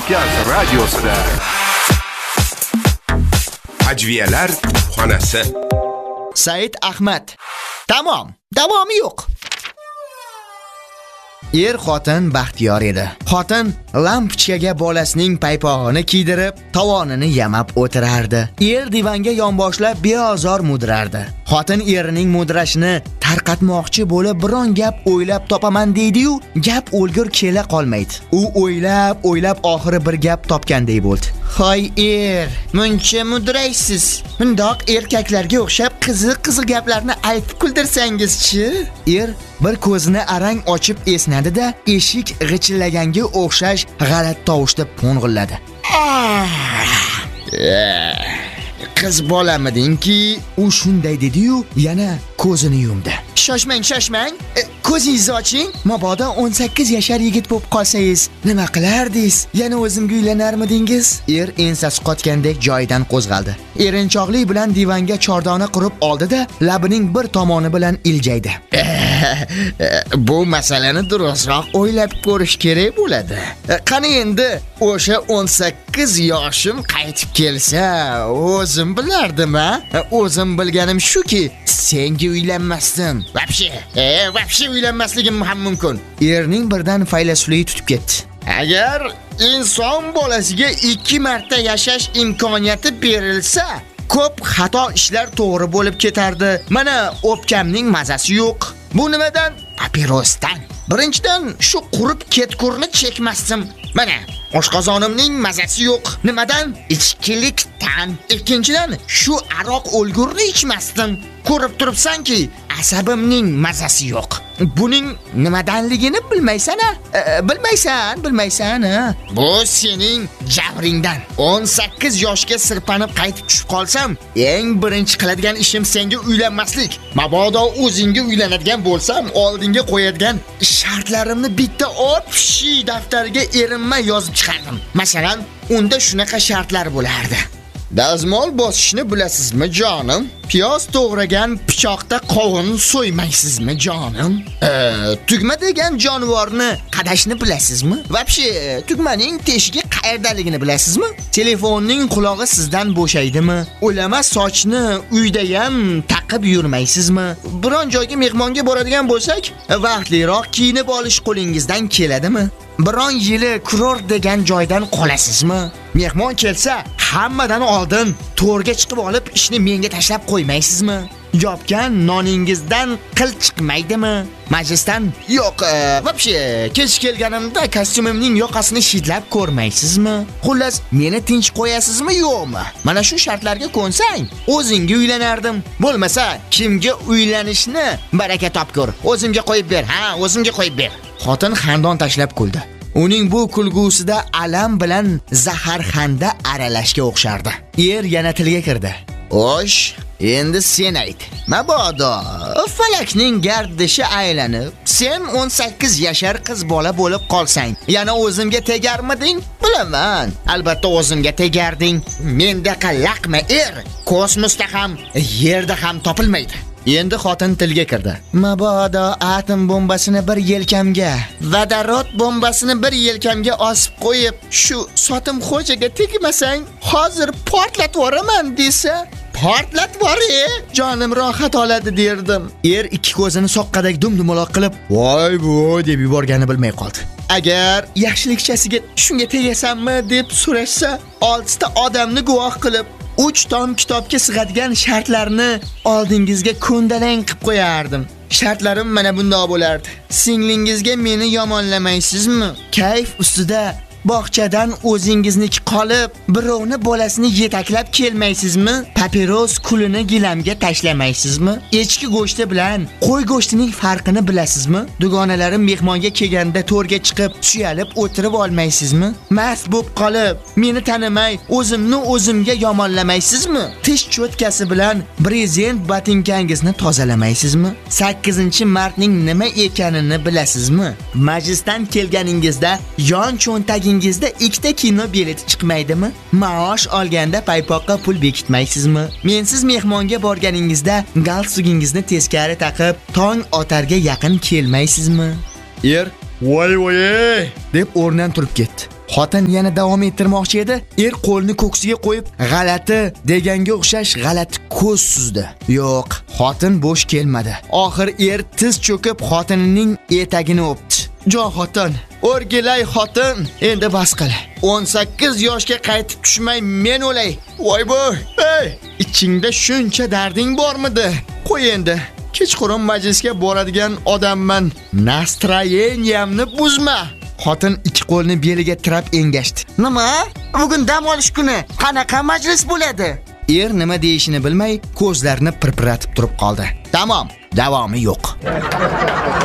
Kavkaz radiosida Ajviyalar xonasi. Said Ahmad. Tamom, davomi yo'q. Xotin baxtiyor edi. Xotin lampochkaga bolasining paypog'ini kiydirib, tovonini yamab o'tirardi. Divanga yonboshlab beozor mudrardi. Xotin erining mudrashini tarqatmoqchi bo'lib biron gap o'ylab topaman deydi-yu, gap o'lgur kela qolmaydi. U o'ylab oxiri bir gap topgandek bo'ldi. Hoy muncha mudraysiz. Mundoq erkaklarga o'xshab qiziq gaplarni aytib kuldirsangiz-chi? Bir ko'zini arang ochib esnadi-da, eshik g'ichillaganga o'xshash g'alat tovushda po'ng'illadi. Qiz bolamidingki, u shunday dedi-yu, yana ko'zini yumdi. Shoshmang. Ko'zingizni oching. Mabodo 18 yashar yigit bo'lib qolsangiz, nima qilardingiz? Yana o'zimga uylanarmidingiz? Ensasi qotgandek joyidan qo'zg'aldi. Erinchoqlik bilan divanga chordona qurib oldi-da, labining bir tomoni bilan iljaydi. Bu masalani durustroq o'ylab ko'rish kerak bo'ladi. Qani endi o'sha 18 yoshim qaytib kelsa, o'zim bilardim-a? O'zim bilganim shuki, senga uylanmasdim. Vapshi uylanmasligim ham mumkin. Erning birdan faylasufligi tutib ketdi. Agar inson bolasiga 2 marta yashash imkoniyati berilsa, ko'p xato ishlar to'g'ri bo'lib ketardi. Mana o'pkamning mazasi yo'q. Bu nimadan? Papirosdan. Birinchidan shu qurib ketkurni chekmasdim. Mana oshqozonimning mazasi yo'q. Nimadan? Ichkilikdan. Ikkinchidan shu aroq o'lgurni ichmasdim. Ko'rib turibsanki, asabimning mazasi yo'q. Buning nimadanligini bilmaysan-a? Bilmaysan. Bu sening jabringdan. 18 yoshga sirpanib qaytib tushib qolsam, eng birinchi qiladigan ishim senga uylanmaslik. Mabodo o'zingga uylanadigan bo'lsam, oldinga qo'yadigan shartlarimni bitta opshi daftariga erinmay yozib chiqardim. Masalan, unda shunaqa shartlar bo'lardi. Dazmol bosishni bilasizmi, jonim? Piyoz to'g'ragan pichoqda qovun so'ymaysizmi, jonim? Tugma degan jonivorni qadashni bilasizmi? Vapshi, tugmaning teshigi qayerdaligini bilasizmi? Telefonning qulog'i sizdan bo'shaydimi? O'lama sochni uyda ham taqib yurmaysizmi? Biron joyga mehmonga boradigan bo'lsak, vaqtliroq kiyinib olish qo'lingizdan keladimi? Biron yili kuror degan joydan qolasizmi? Mehmon kelsa, hammadan oldin to'rga chiqib olib ishni menga tashlab qo'ymaysizmi? Yopgan noningizdan qil chiqmaydimi? Majlisdan yo'q, vapshi kech kelganimda kostyumimning yoqasini shidlab ko'rmaysizmi? Xullas, meni tinch qo'yasizmi, yo'qmi? Mana shu shartlarga ko'nsang, o'zingga uylanardim. Bo'lmasa, kimga uylanishni baraka topgur. O'zimga qo'yib ber. O'zimga qo'yib ber. Xotin xandon tashlab kuldi. Uning bu kulgusida alam bilan zaharxanda aralashga o'xshardi. Yana tilga kirdi. Xo'sh, endi sen ayt. Mabodo falakning gardishi aylanib, sen 18 yashar qiz bola bo'lib qolsang, yana o'zimga tegarmiding? Bilaman, albatta o'zimga tegarding. Mendaqa laqma kosmosda ham, yerda ham topilmaydi. Endi xotin tilga kirdi. Mabodo atom bombasini bir yelkamga, vodorod bombasini bir yelkamga osib qo'yib, shu sotim xo'jaga tegmasang, hozir portlatib yuboraman desa, portlatib jonim rohat oladi derdim. Ikki ko'zini soqqadek dumdumaloq qilib, voy bu deb yuborgani bilmay qoldi. Agar yaxshilikchasiga shunga tegasanmi deb so'rashsa, 6 ta odamni guvoh qilib 3 tom kitobga sig'adigan shartlarni oldingizga ko'ndalang qilib qo'yardim. Shartlarim mana bunday bo'lardi. Singlingizga meni yomonlamaysizmi? Kayf ustida bog'chadan o'zingizniki qolib, birovni bolasini yetaklab kelmaysizmi? Papiros kulini gilamga tashlamaysizmi? Echki go'shti bilan qo'y go'shtining farqini bilasizmi? Dugonalarim mehmonga kelganda to'rga chiqib, suyalib o'tirib olmaysizmi? Mast bo'lib qolib, meni tanimay, o'zimga yomonlamaysizmi? Tish cho'tkasi bilan brezent botinkangizni tozalamaysizmi? 8-martning nima ekanini bilasizmi? Majlisdan kelganingizda yon cho'ntagingizda 2 kino bileti chiqmaydimi? Maosh olganda paypoqqa pul bekitmaysizmi? Mensiz mehmonga borganingizda galstugingizni teskari taqib, tong otarga yaqin kelmaysizmi? Voy deb o'rnidan turib ketdi. Xotin yana davom ettirmoqchi edi. Qo'lni ko'ksiga qo'yib, g'alati deganga o'xshash g'alati ko'z suzdi. Yo'q, xotin bo'sh kelmadi. Oxir tiz cho'kib xotinining etagini o'pdi. "Jon xotin, o'rgilay xotin, endi bas qil. 18 yoshga qaytib tushmay men o'lay. Voy bo'y, ichingda shuncha darding bormidi? Qo'y endi. Kechqurun majlisga boradigan odamman. Nastroyeniyamni buzma." Xotin ikki qo'lni beliga tirab engashdi. "Nima? Bugun dam olish kuni. Qanaqa majlis bo'ladi?" Nima deyishini bilmay, ko'zlarini pirpiratib turib qoldi. Tamom, davomi yo'q.